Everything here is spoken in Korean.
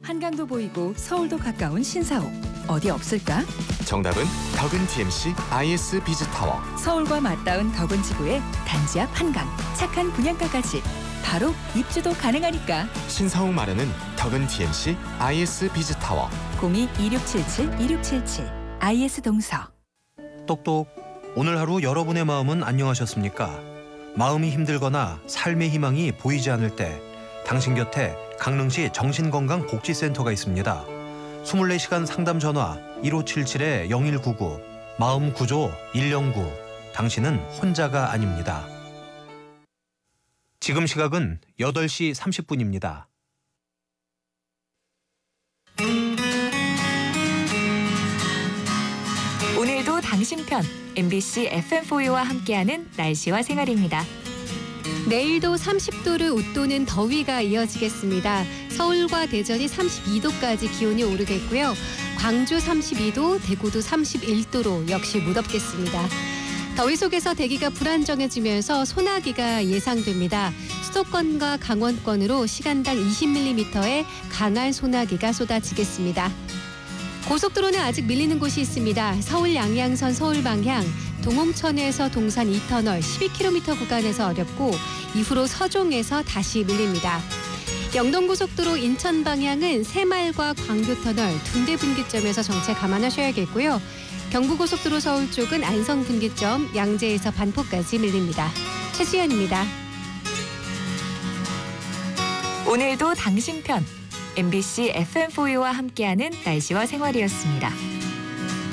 한강도 보이고 서울도 가까운 신사옥. 어디 없을까? 정답은 덕은 DMC IS 비즈타워. 서울과 맞닿은 덕은 지구에 단지 앞 한강, 착한 분양가까지. 바로 입주도 가능하니까. 신사옥 마련은 덕은 DMC IS 비즈타워. 02-2677-2677 IS 동서. 똑똑. 오늘 하루 여러분의 마음은 안녕하셨습니까? 마음이 힘들거나 삶의 희망이 보이지 않을 때 당신 곁에 강릉시 정신건강복지센터가 있습니다. 24시간 상담 전화 1577-0199 마음구조 109. 당신은 혼자가 아닙니다. 지금 시각은 8시 30분입니다. 오늘도 당신 편 MBC FM4U와 함께하는 날씨와 생활입니다. 내일도 30도를 웃도는 더위가 이어지겠습니다. 서울과 대전이 32도까지 기온이 오르겠고요. 광주 32도, 대구도 31도로 역시 무덥겠습니다. 더위 속에서 대기가 불안정해지면서 소나기가 예상됩니다. 수도권과 강원권으로 시간당 20mm의 강한 소나기가 쏟아지겠습니다. 고속도로는 아직 밀리는 곳이 있습니다. 서울 양양선 서울 방향 동홍천에서 동산 2터널 12km 구간에서 어렵고 이후로 서종에서 다시 밀립니다. 영동고속도로 인천 방향은 새말과 광교터널 둔대 분기점에서 정체 감안하셔야겠고요. 경부고속도로 서울 쪽은 안성 분기점 양재에서 반포까지 밀립니다. 최지연입니다. 오늘도 당신 편 MBC FM4U와 함께하는 날씨와 생활이었습니다.